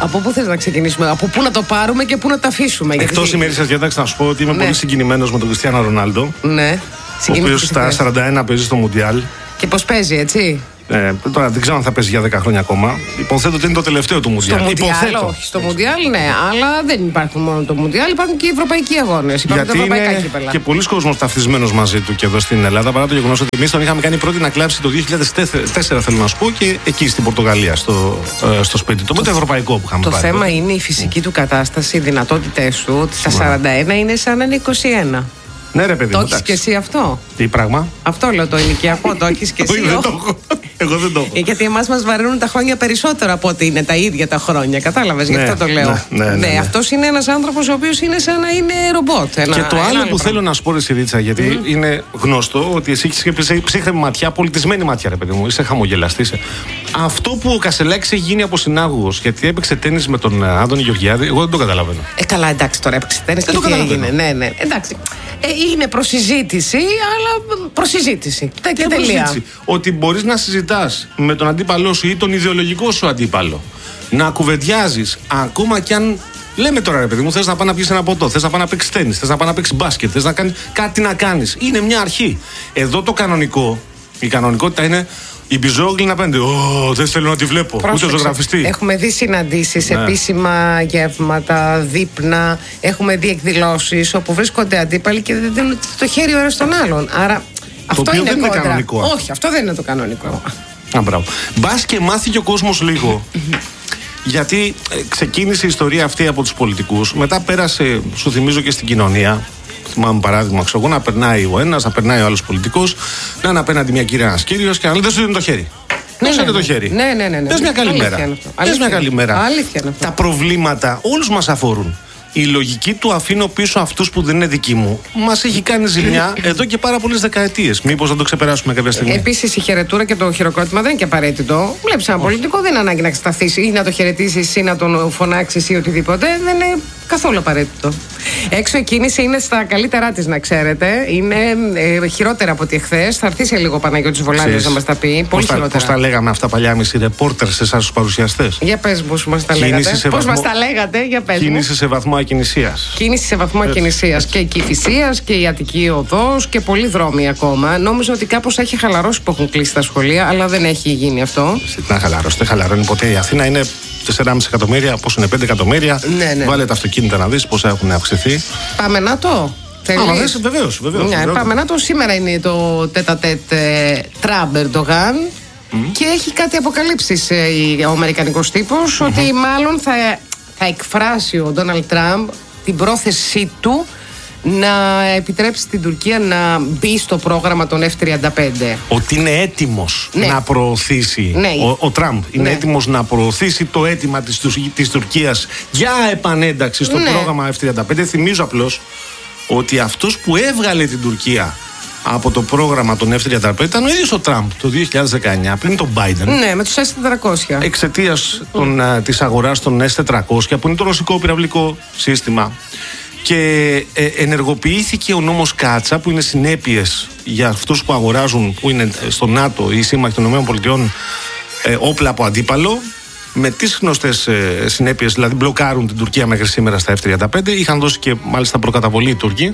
Από πού θες να ξεκινήσουμε, από πού να το πάρουμε και πού να το αφήσουμε? Εκτός ημερήσιας διάταξης, να σου πω ότι είμαι πολύ συγκινημένος με τον Κριστιάνο Ρονάλντο. Ναι. Ο οποίος στα 41 παίζει στο Μουντιάλ. Και πώς παίζει, έτσι? Τώρα δεν ξέρω αν θα παίζει για 10 χρόνια ακόμα. Υποθέτω ότι είναι το τελευταίο του Μουντιάλ. Όχι, στο Μουντιάλ, ναι, αλλά δεν υπάρχουν μόνο το Μουντιάλ, υπάρχουν και οι ευρωπαϊκοί αγώνες. Γιατί τα ευρωπαϊκά κύπελα. Και πολλοί κόσμος ταυτισμένος μαζί του και εδώ στην Ελλάδα, παρά το γεγονός ότι εμείς τον είχαμε κάνει πρώτη να κλάψει το 2004, θέλω να σου πω, και εκεί στην Πορτογαλία, στο σπίτι του. Με το ευρωπαϊκό που είχαμε πάρει. Το θέμα είναι η φυσική του κατάσταση, οι δυνατότητές του, ότι στα 41 είναι σαν να είναι 21. Ναι, ρε παιδί μου. Το έχεις και εσύ αυτό? Τι πράγμα? Αυτό λέω, το ηλικιακό, το έχεις και εσύ? Εγώ δεν το έχω. Γιατί εμάς μας βαρύνουν τα χρόνια περισσότερο από ότι είναι τα ίδια τα χρόνια. Κατάλαβες, γι' αυτό το λέω. Ναι, αυτός είναι ένας άνθρωπος ο οποίος είναι σαν να είναι ρομπότ. Και το άλλο που θέλω να σου πω, Ρίτσα, γιατί είναι γνωστό ότι εσύ έχεις και ψύχρεμη ματιά, πολιτισμένη ματιά, ρε παιδί μου. Είσαι χαμογελαστής. Αυτό που ο Κασελάκης έχει γίνει από συνάγωγος, γιατί έπαιξε τένις με τον Άδωνη Γεωργιάδη, εγώ δεν το καταλαβαίνω. Καλά, εντάξει, τώρα έπαιξε τένις και τι έγινε. Ναι, εντάξει. Είναι προσυζήτηση, αλλά προσυζήτηση. Τέτοια τελεία. Ότι μπορείς να συζητάς με τον αντίπαλό σου ή τον ιδεολογικό σου αντίπαλο, να κουβεντιάζεις, ακόμα κι αν λέμε τώρα, ρε παιδί μου, θες να πάει να πιεις ένα ποτό, θες να πάει να παίξεις τένις, θες να πάει να παίξεις μπάσκετ, θες να κάνεις κάτι να κάνεις. Είναι μια αρχή. Εδώ το κανονικό, η κανονικότητα είναι η Μπιζόγλη απέναντι. Δεν θέλω να τη βλέπω. Πρόσεξε. Ούτε ζωγραφιστή. Έχουμε δει συναντήσεις, επίσημα γεύματα, δείπνα. Έχουμε δει εκδηλώσεις όπου βρίσκονται αντίπαλοι και δεν δίνουν το χέρι ο ένας στον άλλον. Άρα αυτό είναι δεν είναι κανονικό. Όχι, αυτό δεν είναι το κανονικό. Μπράβο. Μπας και μάθει και ο κόσμος λίγο. Γιατί ξεκίνησε η ιστορία αυτή από τους πολιτικούς. Μετά πέρασε, σου θυμίζω, και στην κοινωνία. Θυμάμαι παράδειγμα, ξέρω, να περνάει ο ένας, να περνάει ο άλλος πολιτικός, να είναι απέναντι μια κυρία, ένας κύριος και να λέει: δεν σου δίνει το χέρι. Δώσε το χέρι. Ναι. Πες μια καλή μέρα. Πες μια καλή μέρα. Τα προβλήματα όλους μας αφορούν. Η λογική του αφήνω πίσω αυτούς που δεν είναι δικοί μου μας έχει κάνει ζημιά εδώ και πάρα πολλές δεκαετίες. Μήπως να το ξεπεράσουμε κάποια στιγμή? Επίσης, η χαιρετούρα και το χειροκρότημα δεν είναι και απαραίτητο. Βλέπεις ένα πολιτικό, δεν είναι ανάγκη να σταθείς ή να το χαιρετήσεις ή να τον φωνάξεις ή οτιδήποτε. Δεν είναι καθόλου απαραίτητο. Έξω η κίνηση είναι στα καλύτερά της, να ξέρετε. Είναι χειρότερα από ότι εχθές. Θα έρθει σε λίγο ο Παναγιώτης Βολάνιος να μας τα πει. Πολύ χειρότερα. Πώς τα λέγαμε αυτά παλιά εμείς οι ρεπόρτερ σε εσάς τους παρουσιαστές? Για πες μου, πώς μας τα λέγατε. Πώς μας τα λέγατε, για πες μου. Κίνηση σε βαθμό ακινησίας. Κίνηση σε βαθμό ακινησίας. Και η Κηφισίας και η Αττική Οδός και πολλοί δρόμοι ακόμα. Νόμιζα ότι κάπως έχει χαλαρώσει που έχουν κλείσει τα σχολεία, αλλά δεν έχει γίνει αυτό. Να χαλαρώσει, δεν χαλαρώνει ποτέ. Η Αθήνα είναι 4,5 εκατομμύρια, πώς είναι 5 εκατομμύρια. Ναι. Βάλε τα αυτοκίνητα να δεις πόσα έχουν αυξηθεί. Πάμε να το. Βεβαίως. Πάμε να το. Σήμερα είναι το τέτα-τέτ Τραμπ Ερντογάν. Και έχει κάτι αποκαλύψεις ο αμερικανικός τύπος, ότι μάλλον θα εκφράσει ο Ντόναλντ Τραμπ την πρόθεσή του να επιτρέψει στην Τουρκία να μπει στο πρόγραμμα των F-35. Ότι είναι έτοιμος να προωθήσει. Ο Τραμπ είναι έτοιμος να προωθήσει το αίτημα της Τουρκίας για επανένταξη στο πρόγραμμα F-35. Θυμίζω απλώς ότι αυτός που έβγαλε την Τουρκία από το πρόγραμμα των F-35 ήταν ο ίδιος ο Τραμπ το 2019, πριν τον Biden. Ναι, με τους S-400. Εξαιτίας της αγοράς των S-400, που είναι το ρωσικό πυραυλικό σύστημα. Και ενεργοποιήθηκε ο νόμος Κάτσα, που είναι συνέπειες για αυτούς που αγοράζουν, που είναι στο ΝΑΤΟ ή σύμμαχοι των ΗΠΑ, όπλα από αντίπαλο. Με τις γνωστές συνέπειες, δηλαδή μπλοκάρουν την Τουρκία μέχρι σήμερα στα F-35. Είχαν δώσει και μάλιστα προκαταβολή οι Τούρκοι.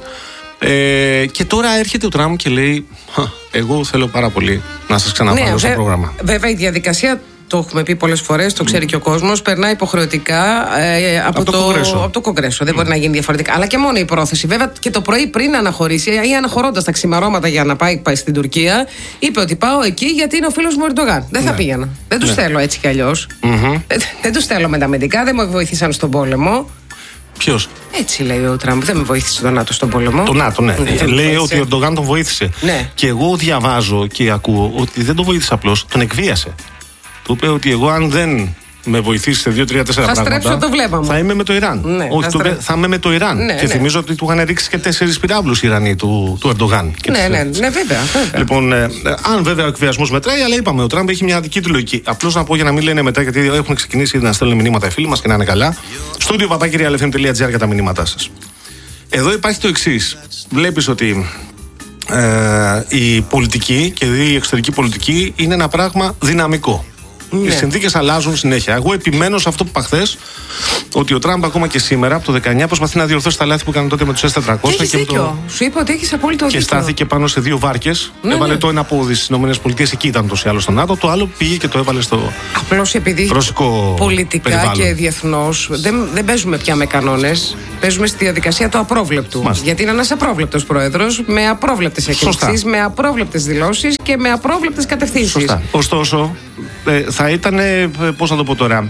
Και τώρα έρχεται ο Τραμπ και λέει: εγώ θέλω πάρα πολύ να σας ξαναβάλω στο πρόγραμμα. Βέβαια η διαδικασία, το έχουμε πει πολλές φορές, το ξέρει και ο κόσμος, περνάει υποχρεωτικά από το Κογκρέσο. Δεν μπορεί να γίνει διαφορετικά. Αλλά και μόνο η πρόθεση. Βέβαια και το πρωί πριν αναχωρήσει ή αναχωρώντας τα ξημερώματα για να πάει στην Τουρκία, είπε ότι πάω εκεί γιατί είναι ο φίλος μου Ερντογάν. Δεν θα πήγαινα. Δεν τους θέλω έτσι κι αλλιώς. Δεν τους θέλω με τα αμυντικά, δεν με βοήθησαν στον πόλεμο. Ποιος? Έτσι λέει ο Τραμπ. Δεν με βοήθησε το ΝΑΤΟ στον πόλεμο. Το ΝΑΤΟ, ναι. Λέει ότι ο Ερντογάν τον βοήθησε. Ναι. Και εγώ διαβάζω και ακούω ότι δεν τον βοήθησε απλώς, τον εκβίασε. Του είπε ότι εγώ, αν δεν με βοηθήσει σε 2-3-4 πράγματα, στρέψω το βλέμμα μου. Θα είμαι με το Ιράν. Ναι, όχι, θα είμαι με το Ιράν. Ναι, και θυμίζω ότι του είχαν ρίξει και 4 πυράβλους οι Ιρανοί του Ερντογάν. Ναι, βέβαια. Λοιπόν, αν βέβαια ο εκβιασμός μετράει, αλλά είπαμε, ο Τραμπ έχει μια δική του λογική. Απλώς να πω για να μην λένε μετά, γιατί έχουν ξεκινήσει να στέλνουν μηνύματα οι φίλοι μας και να είναι καλά. Studio@realfm.gr για τα μηνύματά σας. Εδώ υπάρχει το εξής. Βλέπεις ότι η πολιτική και η εξωτερική πολιτική είναι ένα πράγμα δυναμικό. Οι συνθήκες αλλάζουν συνέχεια. Εγώ επιμένω σε αυτό που είπα χθες, ότι ο Τραμπ ακόμα και σήμερα, από το 19, προσπαθεί να διορθώσει τα λάθη που έκανε τότε με τους S-400. Έχεις δίκιο. Σου είπα ότι έχεις απόλυτο δίκιο. Και στάθηκε πάνω σε 2 βάρκες. Έβαλε το ένα πόδι στις ΗΠΑ, εκεί ήταν τόσο ή άλλως στο ΝΑΤΟ, το άλλο πήγε και το έβαλε στο. Απλώς επειδή πολιτικά περιβάλλον και διεθνώς δεν παίζουμε πια με κανόνες. Παίζουμε στη διαδικασία του απρόβλεπτου. Γιατί είναι ένας απρόβλεπτος πρόεδρος με απρόβλεπτες εκκλήσεις, με απρόβλεπτες δηλώσεις και με απρόβλεπτες κατευθύνσεις. Σωστά. Ωστόσο, θα ήταν, πώς να το πω τώρα,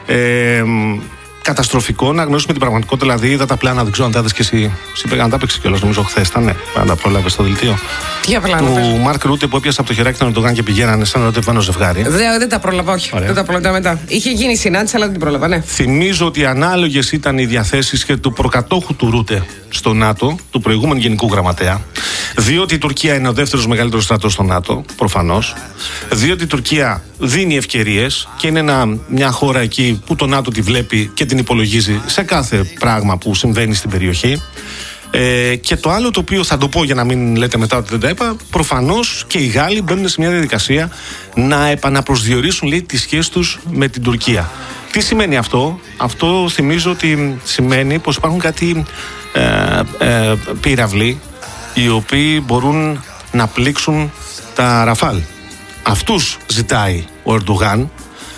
καταστροφικό να γνωρίσουμε την πραγματικότητα. Δηλαδή, είδα τα πλάνα, δεν ξέρω αν τα είδες και εσύ. Να τα παίξει κιόλας, νομίζω χθες ήταν. Αν τα πρόλαβες στο δελτίο. Τι πλάνα, του Μάρκ Ρούτε που έπιασε από το χεράκι τον Ερντογάν και πηγαίνανε σαν ερωτευμένο ζευγάρι. Δεν τα πρόλαβα, όχι. Ωραία. Δεν τα πρόλαβα μετά. Είχε γίνει συνάντηση, αλλά δεν την πρόλαβα, ναι. Θυμίζω ότι ανάλογες ήταν οι διαθέσεις και του προκατόχου του Ρούτε στο ΝΑΤΟ, του προηγούμενου Γενικού Γραμματέα. Διότι η Τουρκία είναι ο δεύτερος μεγαλύτερος στρατός στο ΝΑΤΟ, προφανώς. Διότι η Τουρκία δίνει ευκαιρίες και είναι μια χώρα εκεί που το ΝΑΤΟ τη βλέπει και την υπολογίζει σε κάθε πράγμα που συμβαίνει στην περιοχή. Και το άλλο το οποίο θα το πω για να μην λέτε μετά ότι δεν τα είπα, προφανώς και οι Γάλλοι μπαίνουν σε μια διαδικασία να επαναπροσδιορίσουν, λέει, τις σχέσεις τους με την Τουρκία. Τι σημαίνει αυτό? Αυτό θυμίζω ότι σημαίνει πως υπάρχουν κάτι πύραυλοι οι οποίοι μπορούν να πλήξουν τα Ραφάλ. Αυτούς ζητάει ο Ερντογάν,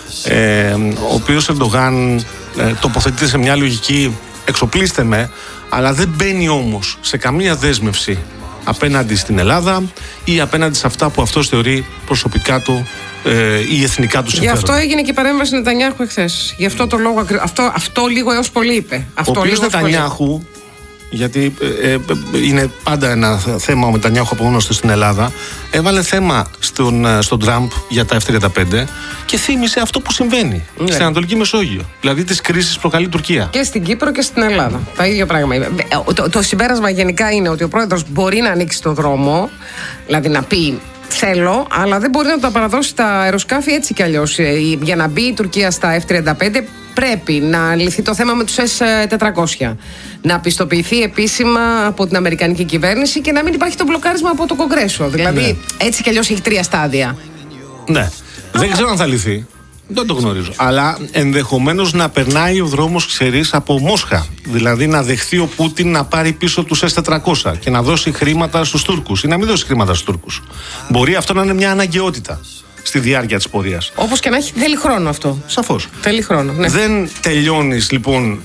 ο οποίος Ερντογάν τοποθετείται σε μια λογική εξοπλίστε με, αλλά δεν μπαίνει όμως σε καμία δέσμευση απέναντι στην Ελλάδα ή απέναντι σε αυτά που αυτός θεωρεί προσωπικά του ή εθνικά του συμφέροντα. Γι' αυτό έγινε και η παρέμβαση Νετανιάχου εχθές. Γι' αυτό το λόγο αυτό λίγο έως πολύ είπε. Ο οποίος Νετανιάχου, γιατί είναι πάντα ένα θέμα ο Νετανιάχου από μόνος του στην Ελλάδα, έβαλε θέμα στον Τραμπ για τα F-35 και θύμισε αυτό που συμβαίνει στην Ανατολική Μεσόγειο. Δηλαδή τις κρίσεις προκαλεί η Τουρκία. Και στην Κύπρο και στην Ελλάδα. Τα ίδια πράγμα. Το συμπέρασμα γενικά είναι ότι ο πρόεδρος μπορεί να ανοίξει το δρόμο, δηλαδή να πει θέλω, αλλά δεν μπορεί να τα παραδώσει τα αεροσκάφη έτσι κι αλλιώς. Για να μπει η Τουρκία στα F-35 πρέπει να λυθεί το θέμα με τους S-400. Να πιστοποιηθεί επίσημα από την Αμερικανική κυβέρνηση και να μην υπάρχει το μπλοκάρισμα από το Κογκρέσο. Δηλαδή έτσι κι αλλιώς έχει 3 στάδια. Ναι. Δεν ξέρω αν θα λυθεί. Δεν το γνωρίζω. Αλλά ενδεχομένως να περνάει ο δρόμος, ξέρεις, από Μόσχα. Δηλαδή να δεχθεί ο Πούτιν να πάρει πίσω τους S-400 και να δώσει χρήματα στους Τούρκους ή να μην δώσει χρήματα στους Τούρκους. Μπορεί αυτό να είναι μια αναγκαιότητα στη διάρκεια της πορείας. Όπως και να έχει, θέλει χρόνο αυτό. Σαφώς. Θέλει χρόνο. Ναι. Δεν τελειώνεις λοιπόν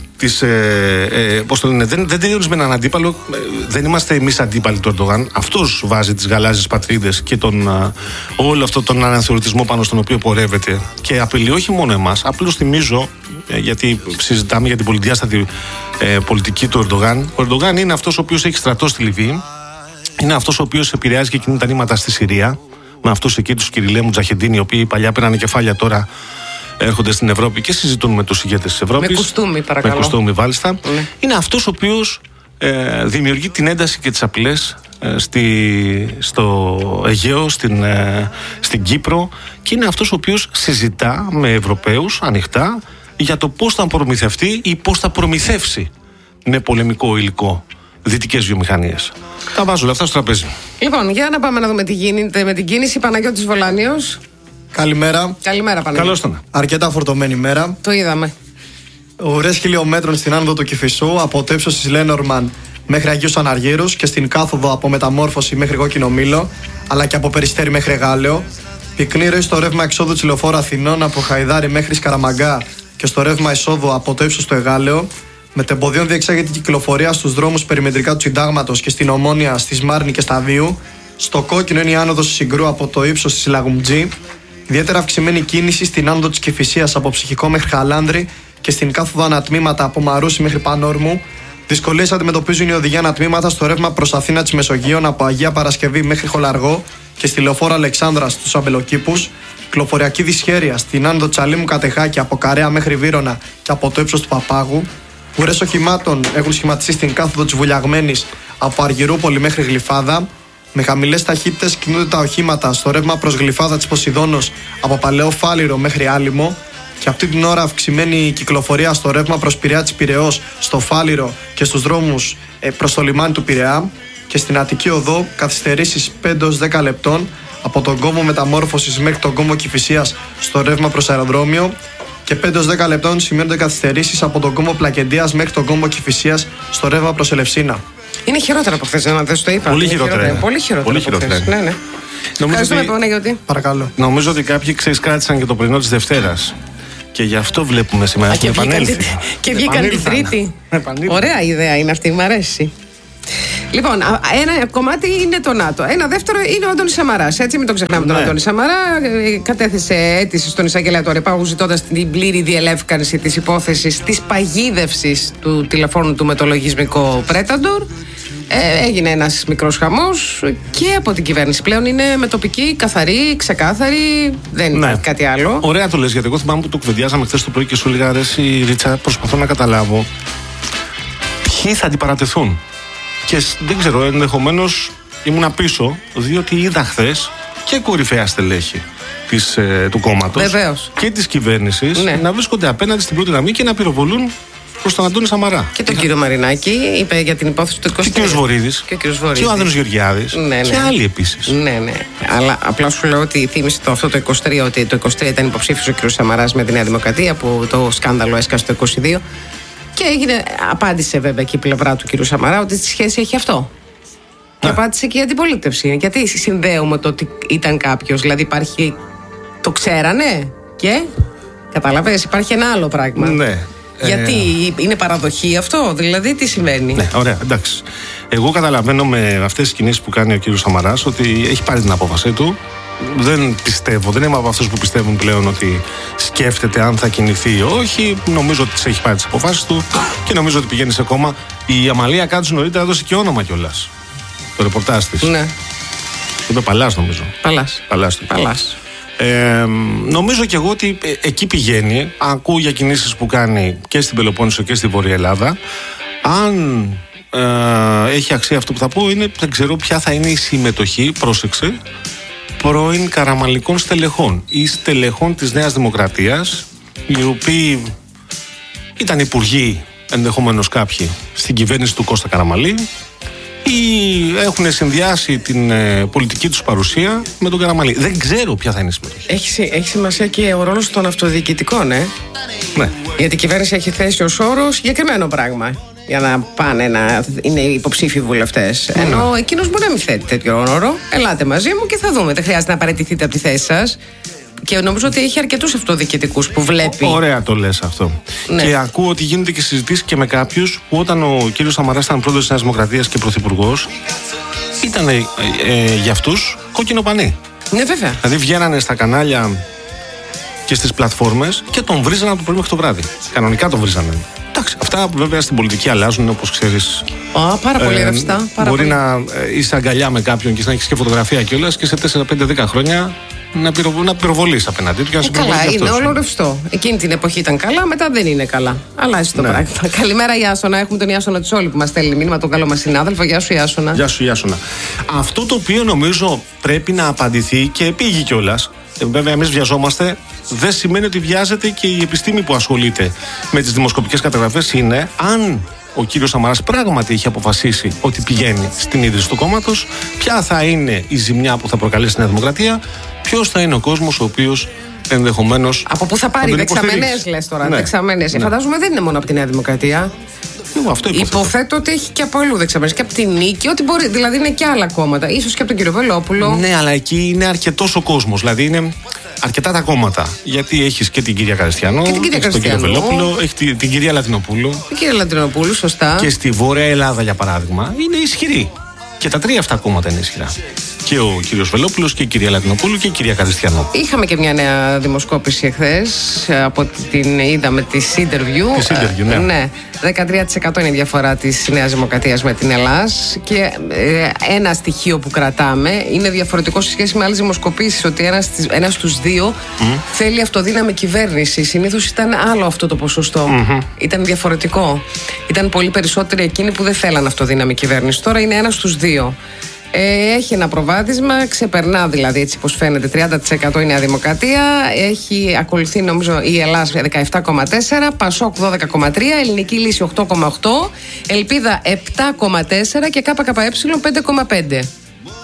πώς το λένε, δεν τελειώνεις με έναν αντίπαλο. Δεν είμαστε εμείς αντίπαλοι του Ερντογάν. Αυτός βάζει τις γαλάζιες πατρίδες και όλο αυτό τον αναθεωρητισμό πάνω στον οποίο πορεύεται. Και απειλεί όχι μόνο εμάς. Απλώς θυμίζω, γιατί συζητάμε για την πολυδιάστατη πολιτική του Ερντογάν. Ο Ερντογάν είναι αυτός ο οποίος έχει στρατό στη Λιβύη. Είναι αυτός ο οποίος επηρεάζει και κινεί τα νήματα στη Συρία. Με αυτούς εκεί τους Κυριλέ Μουτζαχεντίν, οι οποίοι παλιά πήραν κεφάλια, τώρα έρχονται στην Ευρώπη και συζητούν με τους ηγέτες της Ευρώπης. Με κουστούμι, παρακαλώ. Με κουστούμι, βάλιστα. Ναι. Είναι αυτός ο οποίος δημιουργεί την ένταση και τις απειλές στο Αιγαίο, στην Κύπρο, και είναι αυτός ο οποίος συζητά με Ευρωπαίους ανοιχτά για το πώς θα προμηθευτεί ή πώς θα προμηθεύσει με πολεμικό υλικό δυτικές βιομηχανίες. Τα βάζω όλα αυτά στο τραπέζι. Λοιπόν, για να πάμε να δούμε τι γίνεται με την κίνηση. Παναγιώτης Βολάνιος. Καλημέρα. Καλημέρα, Παναγιώτη. Καλώς τον. Αρκετά φορτωμένη μέρα. Το είδαμε. Ουρές χιλιόμετρων στην άνοδο του Κηφισού, από το ύψος της Λένορμαν μέχρι Αγίους Αναργύρους και στην κάθοδο από Μεταμόρφωση μέχρι Κόκκινο Μήλο, αλλά και από Περιστέρι μέχρι Γάλεο. Πυκνή ροή στο ρεύμα εξόδου της Λεωφόρου Αθηνών από Χαϊδάρι μέχρι Σκαραμαγκά και στο ρεύμα εισόδου από το ύψος του Εγάλεο. Μετεμποδίων διεξάγεται κυκλοφορία στους δρόμους περιμετρικά του Συντάγματος και στην Ομόνια, στη Σμάρνη και στα Δίου. Στο κόκκινο είναι η άνοδος του Συγκρού από το ύψος της Λαγουμτζή. Ιδιαίτερα αυξημένη κίνηση στην άνοδο της Κηφισίας από Ψυχικό μέχρι Χαλάνδρη και στην κάθοδο ανατμήματα από Μαρούσι μέχρι Πανόρμου. Δυσκολίες αντιμετωπίζουν οι οδηγοί ανατμήματα στο ρεύμα προς Αθήνα της Μεσογείων από Αγία Παρασκευή μέχρι Χολαργό και στη Λεωφόρο Αλεξάνδρας στους Αμπελοκήπους. Κυκλοφοριακή δυσχέρεια στην άνοδο Τσαλίμου Κατεχάκη από Καρέα μέχρι Βύρωνα και από το ύψος του Παπάγου. Ουρές οχημάτων έχουν σχηματιστεί στην κάθοδο της Βουλιαγμένης από Αργυρούπολη μέχρι Γλυφάδα. Με χαμηλές ταχύτητες κινούνται τα οχήματα στο ρεύμα προς Γλυφάδα της Ποσειδώνος από Παλαιό Φάληρο μέχρι Άλυμο. Και αυτή την ώρα αυξημένη κυκλοφορία στο ρεύμα προς Πειραιά της Πειραιώς, στο Φάληρο και στους δρόμους προς το λιμάνι του Πειραιά. Και στην Αττική Οδό καθυστερήσεις 5-10 λεπτών από τον κόμβο μεταμόρφωσης μέχρι τον κόμβο Κηφισίας στο ρεύμα προς αεροδρόμιο και 5-10 λεπτών σημειώνονται καθυστερήσεις από τον κόμβο Πλακεντίας μέχρι τον κόμβο Κηφισίας στο ρεύμα προς Ελευσίνα. Είναι χειρότερα από χθες, δεν το είπα. Πολύ χειρότερα. Πολύ χειρότερα. Ναι. Ευχαριστούμε, Παναγιώτη. Παρακαλώ. Νομίζω ότι κάποιοι κράτησαν και το πρωινό της Δευτέρας. Και γι' αυτό βλέπουμε σήμερα την επανέλθει. Και βγήκαν την Τρίτη. Ωραία ιδέα είναι αυτή, μου αρέσει. Λοιπόν, ένα κομμάτι είναι το ΝΑΤΟ. Ένα δεύτερο είναι ο Αντώνης Σαμαράς. Έτσι, μην το ξεχνάμε τον Αντώνη Σαμαρά. Κατέθεσε αίτηση στον εισαγγελέα του Αρεπάγου ζητώντας την πλήρη διελεύκανση της υπόθεσης της παγίδευσης του τηλεφώνου του με το λογισμικό Predator. Έγινε ένας μικρός χαμός και από την κυβέρνηση πλέον είναι με τοπική, καθαρή, ξεκάθαρη. Δεν υπάρχει κάτι άλλο. Ωραία το λες, γιατί εγώ θυμάμαι που το κουβεντιάζαμε χθες το πρωί και σου έλεγα, αρέσει Ρίτσα, προσπαθώ να καταλάβω ποιοι θα αντιπαρατεθούν. Και δεν ξέρω, ενδεχομένως ήμουνα πίσω, διότι είδα χθες και κορυφαία στελέχη του κόμματος και της κυβέρνησης να βρίσκονται απέναντι στην πρώτη γραμμή και να πυροβολούν προς τον Αντώνη Σαμαρά. Και τον κύριο Μαρινάκη είπε για την υπόθεση του 23. Και ο κύριος Βορίδης. Και ο Άδωνος Γεωργιάδης. Και άλλοι επίσης. Ναι. Αλλά απλά σου λέω ότι θύμισε αυτό το 23, ότι το 23 ήταν υποψήφιος ο κύριος Σαμαράς με τη Νέα Δημοκρατία, που το σκάνδαλο έσκασε το 22. Και απάντησε βέβαια και η πλευρά του κύριου Σαμαρά ότι τη σχέση έχει αυτό. Και απάντησε και η αντιπολίτευση. Γιατί συνδέουμε το ότι ήταν κάποιος, δηλαδή υπάρχει. Το ξέρανε και. Καταλαβες, υπάρχει ένα άλλο πράγμα. Ναι. Γιατί είναι παραδοχή αυτό, δηλαδή τι σημαίνει. Ναι, ωραία, εντάξει. Εγώ καταλαβαίνω με αυτές τις κινήσεις που κάνει ο κύριος Σαμαράς ότι έχει πάρει την απόφασή του. Δεν πιστεύω, δεν είμαι από αυτούς που πιστεύουν πλέον ότι σκέφτεται αν θα κινηθεί ή όχι. Νομίζω ότι τις έχει πάρει τις αποφάσεις του και νομίζω ότι πηγαίνει σε κόμμα. Η Αμαλία Κάτσου νωρίτερα έδωσε και όνομα κιόλας. Το ρεπορτάζ της. Ναι. Είπε Παλάς, νομίζω. Παλάς. Νομίζω και εγώ ότι εκεί πηγαίνει. Ακούω για κινήσεις που κάνει και στην Πελοπόννησο και στη Βόρεια Ελλάδα. Αν έχει αξία αυτό που θα πω, δεν ξέρω ποια θα είναι η συμμετοχή, πρόσεξε, πρώην καραμαλικών στελεχών ή στελεχών της Νέας Δημοκρατίας, οι οποίοι ήταν υπουργοί, ενδεχομένως κάποιοι, στην κυβέρνηση του Κώστα Καραμαλή, ή έχουν συνδυάσει την πολιτική τους παρουσία με τον Καραμαλή. Δεν ξέρω ποια θα είναι η συμμετοχή. Έχει σημασία και ο ρόλος των αυτοδιοικητικών, Ναι. Γιατί η κυβέρνηση έχει θέσει ως όρο συγκεκριμένο πράγμα για να πάνε να είναι υποψήφιοι βουλευτές. Ενώ εκείνος μπορεί να μην θέτει τέτοιο όρο. Ελάτε μαζί μου και θα δούμε. Δεν χρειάζεται να παραιτηθείτε από τη θέση σας. Και νομίζω ότι έχει αρκετούς αυτοδιοικητικούς που βλέπει. Ωραία το λες αυτό. Ναι. Και ακούω ότι γίνονται και συζητήσεις και με κάποιους που όταν ο κύριος Σαμαράς ήταν πρόεδρος της Νέας Δημοκρατίας και πρωθυπουργός, ήταν για αυτούς κόκκινο πανί. Ναι, βέβαια. Δηλαδή βγαίνανε στα κανάλια και στις πλατφόρμες και τον βρίζανε από το πρωί μέχρι το βράδυ. Κανονικά τον βρίζανε. Εντάξει, αυτά βέβαια στην πολιτική αλλάζουν, όπως ξέρεις. Πάρα πολύ ρευστά. Μπορεί να είσαι αγκαλιά με κάποιον και να έχεις και φωτογραφία κιόλας και σε 4, 5, 10 χρόνια να πυροβολείς απέναντί του και να σε καλά, είναι όλο ρευστό. Εκείνη την εποχή ήταν καλά, μετά δεν είναι καλά. Αλλάζει το πράγμα. Καλημέρα, Ιάσονα. Έχουμε τον Ιάσονα Τσόλη που μας στέλνει μήνυμα, τον καλό μας συνάδελφο. Γεια σου, Ιάσονα. Γεια σου, Ιάσονα. Αυτό το οποίο νομίζω πρέπει να απαντηθεί και πήγε κιόλας. Βέβαια, εμείς βιαζόμαστε. Δεν σημαίνει ότι βιάζεται και η επιστήμη που ασχολείται με τις δημοσκοπικές καταγραφές. Είναι αν ο κύριος Σαμαράς πράγματι είχε αποφασίσει ότι πηγαίνει στην ίδρυση του κόμματος, ποια θα είναι η ζημιά που θα προκαλέσει στη Νέα Δημοκρατία, ποιος θα είναι ο κόσμος ο οποίος ενδεχομένως. Από πού θα πάρει δεξαμενές, λες τώρα. Ναι. Δεξαμενές. Φαντάζομαι δεν είναι μόνο από τη Νέα Δημοκρατία. Αυτό υποθέτω ότι έχει και από αλλού δεξαμενές. Και από την Νίκη, ό,τι μπορεί. Δηλαδή είναι και άλλα κόμματα. Ίσως και από τον κύριο Βελόπουλο. Ναι, αλλά εκεί είναι αρκετός ο κόσμος. Δηλαδή είναι αρκετά τα κόμματα. Γιατί έχεις και την κυρία Καριστιανό, έχεις τον κύριο Βελόπουλο, έχεις την κυρία Λατινοπούλου. Την κυρία Λατινοπούλου, σωστά. Και στη Βόρεια Ελλάδα, για παράδειγμα, είναι ισχυρή. Και τα τρία αυτά κόμματα είναι ισχυρά. Και ο κύριος Βελόπουλος και η κυρία Λατινοπούλου και η κυρία Καριστιανό. Είχαμε και μια νέα δημοσκόπηση εχθές. Από την είδαμε τη Interview. Τη Interview, ναι. 13% είναι η διαφορά της Νέας Δημοκρατίας με την Ελλάς. Και ένα στοιχείο που κρατάμε είναι διαφορετικό σε σχέση με άλλες δημοσκοπήσεις. Ότι ένας στους δύο θέλει αυτοδύναμη κυβέρνηση. Συνήθως ήταν άλλο αυτό το ποσοστό. Ήταν διαφορετικό. Ήταν πολύ περισσότεροι εκείνοι που δεν θέλαν αυτοδύναμη κυβέρνηση. Τώρα είναι ένας στους δύο. Έχει ένα προβάδισμα, ξεπερνά δηλαδή έτσι πως φαίνεται 30% η Νέα Δημοκρατία. Έχει ακολουθεί νομίζω η Ελλάδα 17,4%, Πασόκ 12,3%, Ελληνική Λύση 8,8%, Ελπίδα 7,4% και ΚΚΕ 5,5%.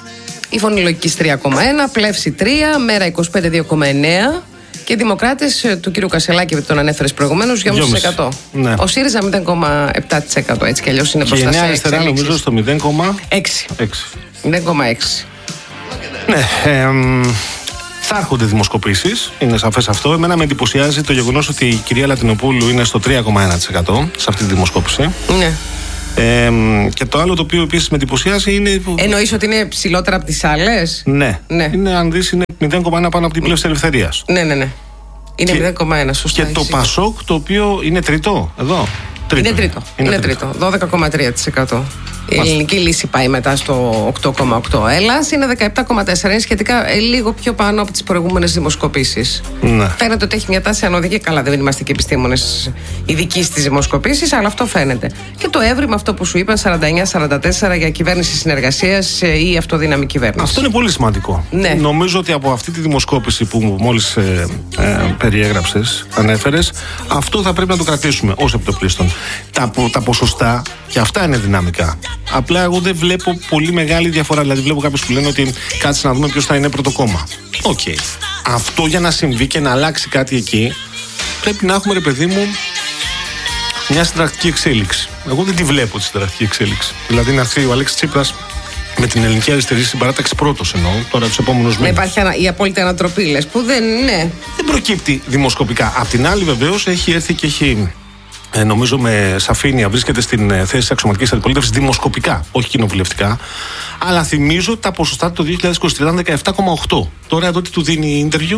Η Φωνή Λογικής 3,1, Πλεύση 3, Μέρα 25 2,9. Και οι Δημοκράτες του κ. Κασελάκη, που τον ανέφερες προηγουμένως, 2,5%. Ναι. Ο ΣΥΡΙΖΑ 0,7%. Έτσι κι αλλιώς είναι μπροστά. Και η Νέα Αριστερά νομίζω στο 0,6%. 0,6%. Ναι, θα έρχονται δημοσκοπήσεις, είναι σαφές αυτό. Εμένα με εντυπωσιάζει το γεγονός ότι η κυρία Λατινοπούλου είναι στο 3,1% σε αυτή τη δημοσκόπηση. Ναι. Και το άλλο το οποίο επίσης με εντυπωσιάζει είναι. Εννοείς ότι είναι ψηλότερα από τις άλλες? Ναι. Είναι, αν δεις, είναι 0,1 πάνω από την Πλεύση Ελευθερίας. Ναι. Είναι 0,1, σωστά. Και το Πασόκ, το οποίο είναι τρίτο εδώ. Είναι τρίτο. 12,3%. Η Ελληνική Λύση πάει μετά στο 8,8%. Ελλάς είναι 17,4%. Είναι σχετικά λίγο πιο πάνω από τις προηγούμενες δημοσκοπήσεις. Ναι. Φαίνεται ότι έχει μια τάση ανωδική. Καλά, δεν είμαστε και επιστήμονες ειδικοί στις δημοσκοπήσεις, αλλά αυτό φαίνεται. Και το έβριμα, αυτό που σου είπα, 49-44 για κυβέρνηση συνεργασίας ή αυτοδύναμη κυβέρνηση. Αυτό είναι πολύ σημαντικό. Ναι. Νομίζω ότι από αυτή τη δημοσκόπηση που μόλις περιέγραψες, ανέφερες, αυτό θα πρέπει να το κρατήσουμε ως επιτοπλίστων. Τα ποσοστά και αυτά είναι δυναμικά. Απλά εγώ δεν βλέπω πολύ μεγάλη διαφορά. Δηλαδή, βλέπω κάποιους που λένε ότι κάτσε να δούμε ποιος θα είναι πρώτο κόμμα. Οκ. Αυτό για να συμβεί και να αλλάξει κάτι εκεί, πρέπει να έχουμε, ρε παιδί μου, μια συνταρακτική εξέλιξη. Εγώ δεν τη βλέπω τη συνταρακτική εξέλιξη. Δηλαδή, να έρθει ο Αλέξης Τσίπρας με την Ελληνική Αριστερή Συμπαράταξη πρώτος, εννοώ, τώρα τους επόμενους μήνες. Να υπάρχει η απόλυτη ανατροπή, λες, που δεν είναι. Δεν προκύπτει δημοσκοπικά. Απ' την άλλη, βεβαίως, έχει έρθει και έχει. Νομίζω με σαφήνεια βρίσκεται στην θέση της αξιωματικής αντιπολίτευσης δημοσκοπικά, όχι κοινοβουλευτικά. Αλλά θυμίζω τα ποσοστά του το 2023 ήταν 17,8. Τώρα εδώ τι του δίνει interview?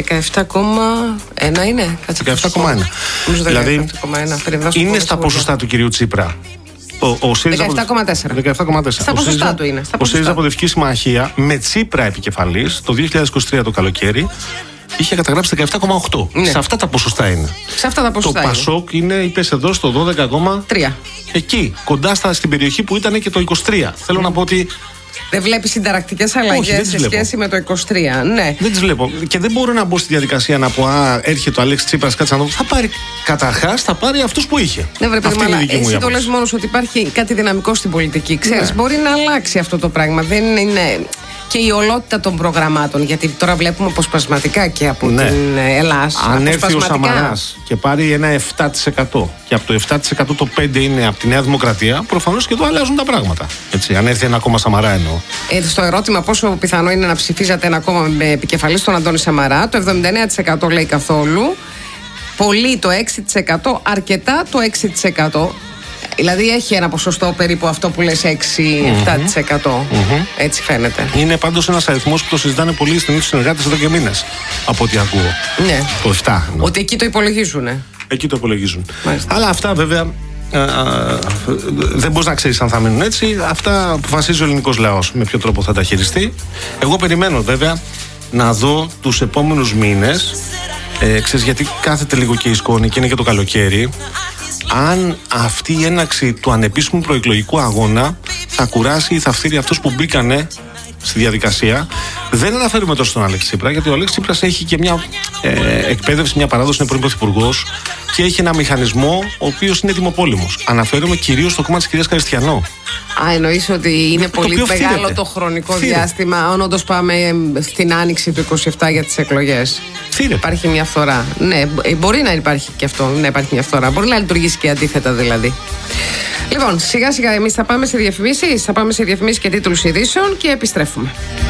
17,1 είναι. 17,1. Δηλαδή είναι στα ποσοστά του κυρίου Τσίπρα. Ο ΣΥΡΙΖΑ 17,4. Στα ποσοστά του είναι. Ο ΣΥΡΙΖΑ Προοδευτική Συμμαχία με Τσίπρα επικεφαλής το 2023 το καλοκαίρι είχε καταγράψει 17,8. Ναι. Σε αυτά τα ποσοστά είναι. Σε αυτά τα ποσοστά το Πασόκ είναι, είπες εδώ, στο 12,3. Εκεί, κοντά στην περιοχή που ήταν και το 23. Θέλω να πω ότι. Δεν βλέπεις συνταρακτικές αλλαγές σε σχέση με το 23. Ναι. Δεν τις βλέπω. Και δεν μπορώ να μπω στη διαδικασία να πω έρχεται ο Αλέξης Τσίπρας, κάτσε να δω. Θα πάρει, καταρχάς, θα πάρει αυτούς που είχε. Ναι, βρε παιδί, αλλά εσύ το λες μόνος ότι υπάρχει κάτι δυναμικό στην πολιτική. Ξέρεις, μπορεί να αλλάξει αυτό το πράγμα. Δεν είναι. Και η ολότητα των προγραμμάτων, γιατί τώρα βλέπουμε αποσπασματικά και από την Ελλάδα. Αν έρθει ο Σαμαράς και πάρει ένα 7% και από το 7% το 5% είναι από τη Νέα Δημοκρατία, προφανώς και εδώ αλλάζουν τα πράγματα. Έτσι, αν έρθει ένα κόμμα Σαμαρά εννοώ. Στο ερώτημα πόσο πιθανό είναι να ψηφίζατε ένα κόμμα με επικεφαλή στον Αντώνη Σαμαρά, το 79% λέει καθόλου, πολύ το 6%, αρκετά το 6%. Δηλαδή έχει ένα ποσοστό περίπου αυτό που λες 6-7%. Έτσι φαίνεται. Είναι πάντως ένας αριθμός που το συζητάνε πολλοί στενοί τους συνεργάτες εδώ και μήνες. Από ό,τι ακούω. Ναι. Το 7. Ότι εκεί το υπολογίζουν. Εκεί το υπολογίζουν. Μάλιστα. Αλλά αυτά βέβαια δεν μπορείς να ξέρεις αν θα μείνουν έτσι. Αυτά αποφασίζει ο ελληνικός λαός με ποιο τρόπο θα τα χειριστεί. Εγώ περιμένω βέβαια να δω τους επόμενους μήνες. Ξέρεις, γιατί κάθεται λίγο και η σκόνη και είναι και το καλοκαίρι. Αν αυτή η έναρξη του ανεπίσημου προεκλογικού αγώνα θα κουράσει ή θα φθείρει αυτούς που μπήκανε στη διαδικασία. Δεν αναφέρουμε τόσο στον Αλέξη Τσίπρα, γιατί ο Αλέξης Τσίπρας έχει και μια εκπαίδευση, μια παράδοση, είναι πρώην πρωθυπουργός και έχει ένα μηχανισμό ο οποίος είναι ετοιμοπόλεμος. Αναφέρομαι κυρίως στο κόμμα της κυρίας Καριστιανό. Εννοείς ότι είναι πολύ μεγάλο το χρονικό διάστημα, αν όντως πάμε στην άνοιξη του 27 για τις εκλογές. Υπάρχει μια φθορά. Ναι, μπορεί να υπάρχει και αυτό, να υπάρχει μια φθορά. Μπορεί να λειτουργήσει και αντίθετα δηλαδή. Λοιπόν, σιγά σιγά εμείς θα πάμε σε διαφημίσεις και τίτλους ειδήσεων και επιστρέφουμε.